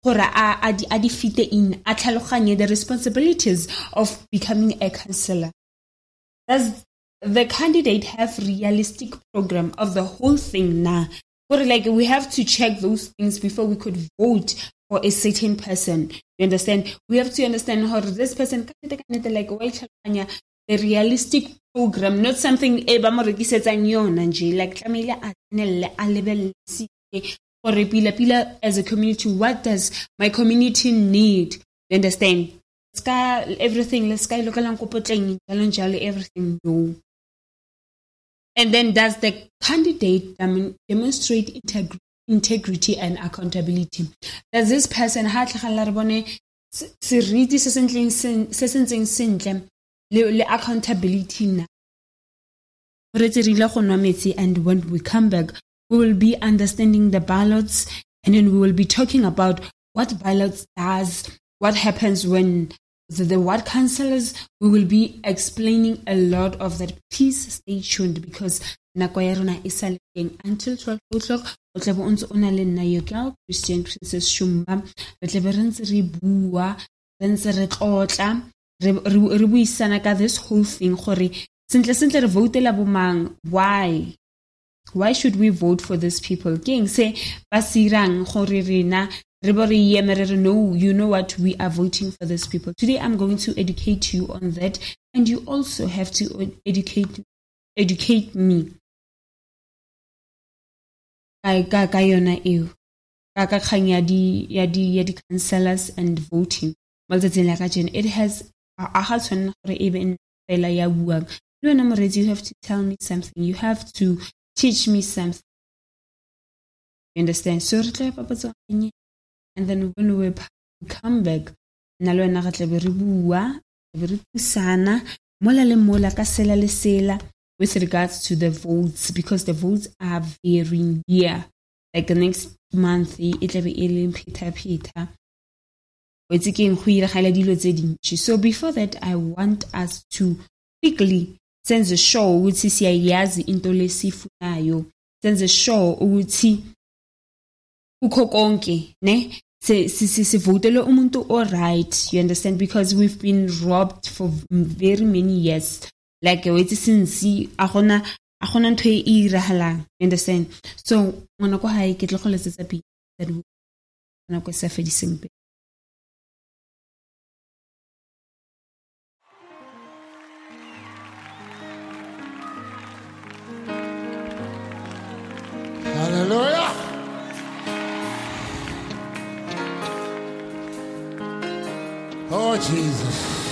gore a di fite in a tlhaloganye the responsibilities of becoming a counselor. Does the candidate have realistic program of the whole thing now? Or like we have to check those things before we could vote for a certain person. You understand? We have to understand how this person like the realistic program, not something like or as a community, what does my community need? You understand? Everything, let's go look everything do. And then does the candidate demonstrate integrity and accountability? Does this person accountability? And when we come back, we will be understanding the ballots, and then we will be talking about what ballots does, what happens when the ward councillors. We will be explaining a lot of that. Please stay tuned because until 12 o'clock. Christian Princess Shumba this whole thing why should we vote for these people? King say basirang no, you know what, we are voting for these people. Today I'm going to educate you on that, and you also have to educate me. Councillors and voting. It has you have to tell me something. You have to teach me something. You understand? So and then when we come back, with regards to the votes, because the votes are varying here. Like the next month, it will be Peter. So before that, I want us to quickly send the show which is yazi intolesi funayo. Send the show which ukokonke ne se votelo umuntu all right. You understand? Because we've been robbed for very many years. Like since agona ntho e irahalang. You understand? So ngwana go hae ke tlo go letsetsa pi that ngwana go sa fediseng pe. Hallelujah. Oh, Jesus.